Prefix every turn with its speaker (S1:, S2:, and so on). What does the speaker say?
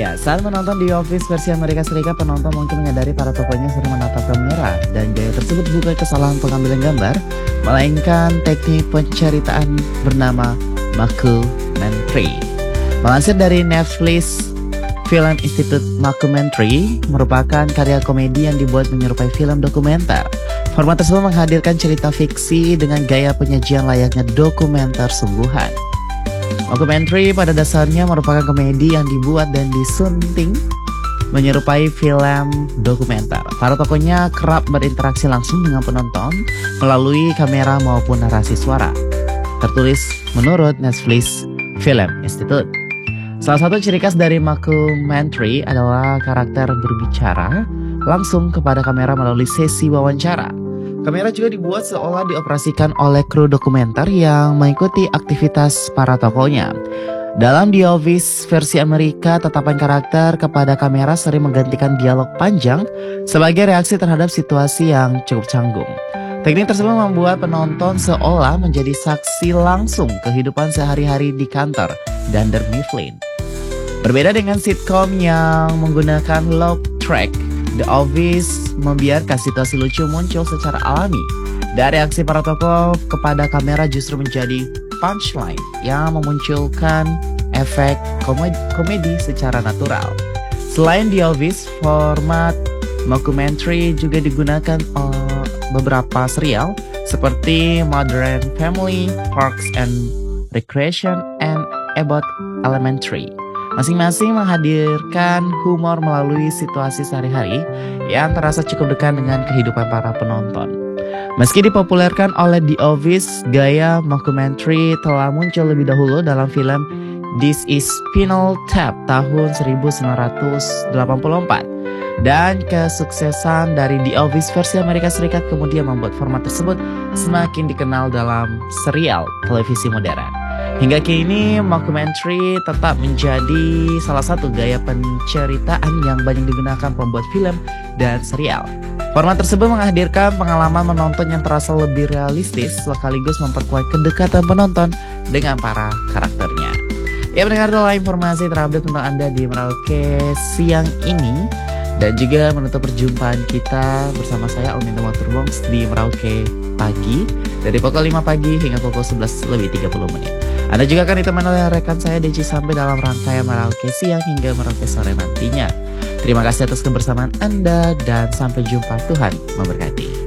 S1: Ya, saat menonton The Office versi Amerika Serikat, penonton mungkin menyadari para tokohnya sering menatap kamera dan gaya tersebut bukan kesalahan pengambilan gambar, melainkan teknik penceritaan bernama mockumentary. Melansir dari Netflix, Film Institute Mockumentary merupakan karya komedi yang dibuat menyerupai film dokumenter. Format tersebut menghadirkan cerita fiksi dengan gaya penyajian layaknya dokumenter sungguhan. Mockumentary pada dasarnya merupakan komedi yang dibuat dan disunting menyerupai film dokumenter. Para tokohnya kerap berinteraksi langsung dengan penonton melalui kamera maupun narasi suara. Tertulis menurut Netflix Film Institute. Salah satu ciri khas dari mockumentary adalah karakter berbicara langsung kepada kamera melalui sesi wawancara. Kamera juga dibuat seolah dioperasikan oleh kru dokumenter yang mengikuti aktivitas para tokohnya. Dalam The Office versi Amerika, tatapan karakter kepada kamera sering menggantikan dialog panjang sebagai reaksi terhadap situasi yang cukup canggung. Teknik tersebut membuat penonton seolah menjadi saksi langsung kehidupan sehari-hari di kantor Dunder Mifflin. Berbeda dengan sitcom yang menggunakan laugh track, The Office membiarkan situasi lucu muncul secara alami. Dan reaksi para tokoh kepada kamera justru menjadi punchline yang memunculkan efek komedi secara natural. Selain The Office, format mockumentary juga digunakan beberapa serial seperti Modern Family, Parks and Recreation, and Abbott Elementary. Masing-masing menghadirkan humor melalui situasi sehari-hari yang terasa cukup dekat dengan kehidupan para penonton. Meski dipopulerkan oleh The Office, gaya mockumentary telah muncul lebih dahulu dalam film This is Spinal Tap tahun 1984. Dan kesuksesan dari The Office versi Amerika Serikat kemudian membuat format tersebut semakin dikenal dalam serial televisi modern. Hingga kini, mockumentary tetap menjadi salah satu gaya penceritaan yang banyak digunakan pembuat film dan serial. Format tersebut menghadirkan pengalaman menonton yang terasa lebih realistis, sekaligus memperkuat kedekatan penonton dengan para karakternya. Ya, mendengar adalah informasi terupdate tentang Anda di Merauke siang ini. Dan juga menutup perjumpaan kita bersama saya Alminda Motorbox di Merauke pagi dari pukul 5 pagi hingga pukul 11:30. Anda juga akan ditemani oleh rekan saya Deci sampai dalam rangkaian Merauke siang hingga Merauke sore nantinya. Terima kasih atas kebersamaan Anda dan sampai jumpa. Tuhan memberkati.